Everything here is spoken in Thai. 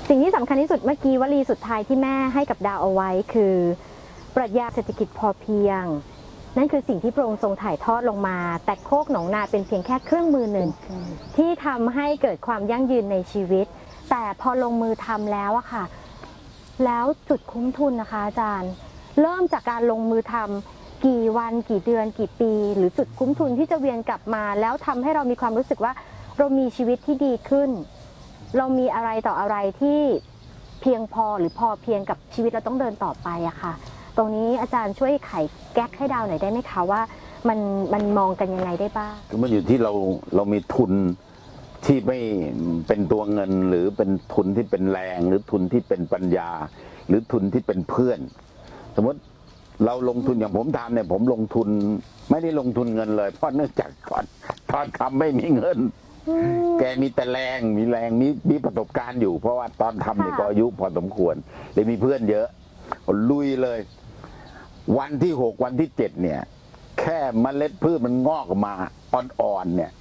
สิ่งที่สำคัญที่สุดเมื่อกี้วลีสุดท้ายที่แม่ให้กับดาวเอาไว้คือปรัชญาเศรษฐกิจพอเพียงนั่นคือสิ่งที่พระองค์ทรงถ่ายทอดลงมาแต่โคกหนองนาเป็นเพียงแค่เครื่องมือหนึ่งที่ทำให้เกิดความยั่งยืนในชีวิตแต่พอลงมือทำแล้วอะค่ะแล้วจุดคุ้มทุนนะคะอาจารย์เริ่มจากการลงมือทำกี่วันกี่เดือนกี่ปีหรือจุดคุ้มทุนที่จะเวียนกลับมาแล้วทำให้เรามีความรู้สึกว่าเรามีชีวิตที่ดีขึ้นเรามีอะไรต่ออะไรที่เพียงพอหรือพอเพียงกับชีวิตเราต้องเดินต่อไปอะค่ะตรงนี้อาจารย์ช่วยไขแก๊กให้ดาวหน่อยได้ไหมคะว่ามันมองกันยังไงได้บ้างคือมันอยู่ที่เรามีทุนที่ไม่เป็นตัวเงินหรือเป็นทุนที่เป็นแรงหรือทุนที่เป็นปัญญาหรือทุนที่เป็นเพื่อนสมมติเราลงทุนอย่างผมทำเนี่ยผมลงทุนไม่ได้ลงทุนเงินเลยเพราะเนื่องจากตอนทำไม่มีเงินแกมีแต่แรงมีประสบการณ์อยู่เพราะว่าตอนทำเนี่ยก็อายุพอสมควรเลยมีเพื่อนเยอะลุยเลยวันที่6วันที่7เนี่ยแค่เมล็ดพืชมันงอกออกมาอ่อนๆเนี่ย